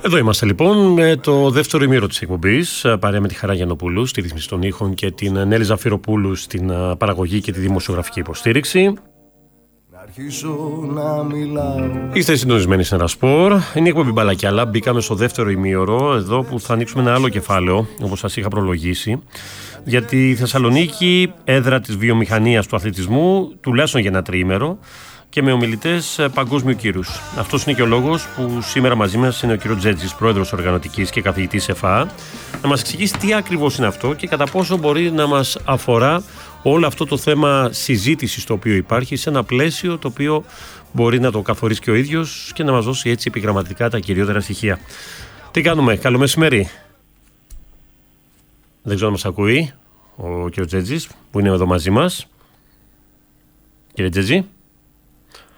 Εδώ είμαστε λοιπόν με το δεύτερο ημίρο της εκπομπής, παρέα με τη Χαρά Γιαννοπούλου στη ρύθμιση των ήχων και την Νέλη Ζαφυροπούλου στην παραγωγή και τη δημοσιογραφική υποστήριξη. Είστε συντονισμένοι σε ένα σπορ. Είναι η εκπομπή Μπάλα κι άλλα. Μπήκαμε στο δεύτερο ημίωρο, εδώ που θα ανοίξουμε ένα άλλο κεφάλαιο, όπως σας είχα προλογίσει. Γιατί η Θεσσαλονίκη, έδρα της βιομηχανίας του αθλητισμού, τουλάχιστον για ένα τριήμερο, και με ομιλητές παγκόσμιου κύρους. Αυτός είναι και ο λόγος που σήμερα μαζί μας είναι ο κ. Τζέτζης, πρόεδρος οργανωτικής και καθηγητής ΕΦΑ, να μας εξηγήσει τι ακριβώς είναι αυτό και κατά πόσο μπορεί να μας αφορά όλο αυτό το θέμα συζήτησης το οποίο υπάρχει σε ένα πλαίσιο το οποίο μπορεί να το καθορίσει και ο ίδιος και να μας δώσει έτσι επιγραμματικά τα κυριότερα στοιχεία. Τι κάνουμε, καλό μεσημέρι. Δεν ξέρω αν μας ακούει ο κ. Τζέτζης που είναι εδώ μαζί μας. Κύριε Τζέτζη.